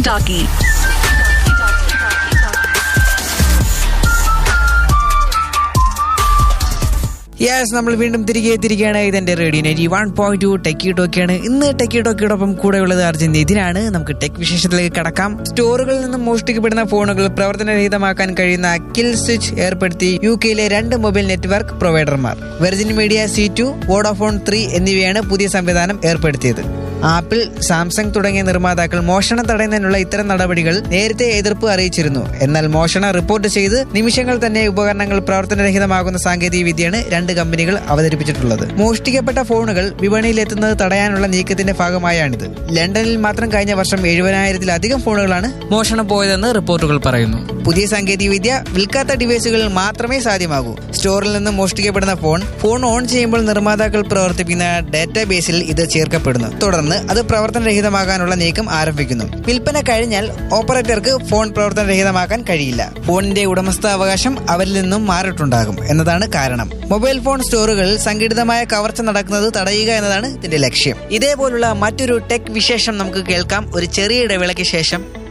Talkie. Yes, നമ്മൾ വീണ്ടും തിരികെയാണ്. ഇതെന്റെ റേഡിയോ 91.2 ടെക്കി ടോക്കിയാണ്. ഇന്ന് ടെക്കി ടോക്കിയോടൊപ്പം കൂടെയുള്ളത് അർജുൻ. ഇതിനാണ് നമുക്ക് ടെക് വിശേഷത്തിലേക്ക് കടക്കാം. സ്റ്റോറുകളിൽ നിന്നും മോഷ്ടിക്കപ്പെടുന്ന ഫോണുകൾ പ്രവർത്തനരഹിതമാക്കാൻ കഴിയുന്ന കിൽ സ്വിച്ച് ഏർപ്പെടുത്തി യുകെയിലെ 2 mobile network പ്രൊവൈഡർമാർ. Virgin media C2, Vodafone 3 എന്നിവയാണ് പുതിയ സംവിധാനം ഏർപ്പെടുത്തിയത്. ആപ്പിൾ, സാംസങ് തുടങ്ങിയ നിർമ്മാതാക്കൾ മോഷണം തടയുന്നതിനുള്ള ഇത്തരം നടപടികൾ നേരത്തെ എതിർപ്പ് അറിയിച്ചിരുന്നു. എന്നാൽ മോഷണം റിപ്പോർട്ട് ചെയ്ത് നിമിഷങ്ങൾ തന്നെ ഉപകരണങ്ങൾ പ്രവർത്തനരഹിതമാകുന്ന സാങ്കേതിക വിദ്യയാണ് 2 കമ്പനികൾ അവതരിപ്പിച്ചിട്ടുള്ളത്. മോഷ്ടിക്കപ്പെട്ട ഫോണുകൾ വിപണിയിൽ എത്തുന്നത് തടയാനുള്ള നീക്കത്തിന്റെ ഭാഗമായാണിത്. ലണ്ടനിൽ മാത്രം കഴിഞ്ഞ വർഷം 70,000-ലധികം ഫോണുകളാണ് മോഷണം പോയതെന്ന് റിപ്പോർട്ടുകൾ പറയുന്നു. പുതിയ സാങ്കേതിക വിദ്യ വിൽക്കാത്ത ഡിവൈസുകളിൽ മാത്രമേ സാധ്യമാകൂ. സ്റ്റോറിൽ നിന്ന് മോഷ്ടിക്കപ്പെടുന്ന ഫോൺ ഓൺ ചെയ്യുമ്പോൾ നിർമ്മാതാക്കൾ പ്രവർത്തിപ്പിക്കുന്ന ഡാറ്റാബേസിൽ ഇത് ചേർക്കപ്പെടുന്നു. തുടർന്ന് അത് പ്രവർത്തനരഹിതമാകാനുള്ള നീക്കം ആരംഭിക്കുന്നു. വിൽപ്പന കഴിഞ്ഞാൽ ഓപ്പറേറ്റർക്ക് ഫോൺ പ്രവർത്തനരഹിതമാക്കാൻ കഴിയില്ല. ഫോണിന്റെ ഉടമസ്ഥാവകാശം അവരിൽ നിന്നും മാറിയിട്ടുണ്ടാകും എന്നതാണ് കാരണം. മൊബൈൽ ഫോൺ സ്റ്റോറുകളിൽ സംഘടിതമായ കവർച്ച നടക്കുന്നത് തടയുക എന്നതാണ് ഇതിന്റെ ലക്ഷ്യം. ഇതേപോലുള്ള മറ്റൊരു ടെക് വിശേഷം നമുക്ക് കേൾക്കാം ഒരു ചെറിയ ഇടവേളയ്ക്ക് ശേഷം.